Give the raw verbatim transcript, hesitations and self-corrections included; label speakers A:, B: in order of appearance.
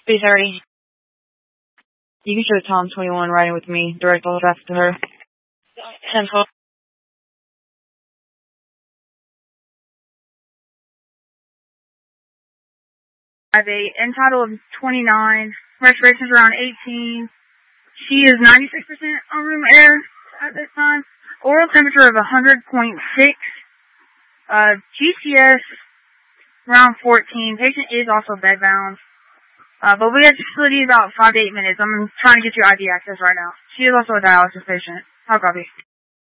A: three thirty. You can show Tom twenty-one riding with me. Direct all traffic to her. ten twelve. I have a end title of twenty-nine. Respiration's around eighteen. She is ninety-six percent on room air at this time. Oral temperature of one hundred point six. Uh, G C S around fourteen. Patient is also bedbound. Uh, but we have facility about five to eight minutes. I'm trying to get you I V access right now. She is also a dialysis patient. How copy?